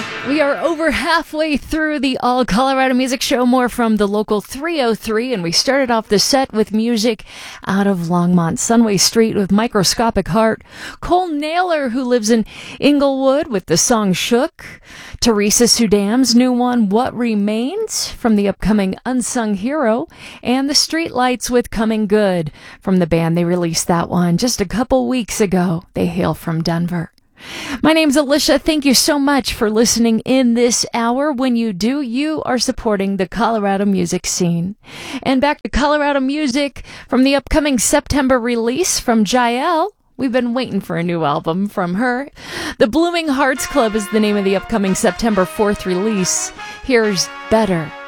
We are over halfway through the All Colorado Music Show, more from the local 303, and we started off the set with music out of Longmont Sunway Street with Microscopic Heart, Cole Naylor, who lives in Inglewood, with the song Shook, Teresa Sudam's new one, What Remains, from the upcoming Unsung Hero, and the Streetlights with Coming Good, from the band. They released that one just a couple weeks ago. They hail from Denver. My name's Alicia. Thank you so much for listening in this hour. When you do, you are supporting the Colorado music scene. And back to Colorado music from the upcoming September release from Jael. We've been waiting for a new album from her. The Blooming Hearts Club is the name of the upcoming September 4th release. Here's Better.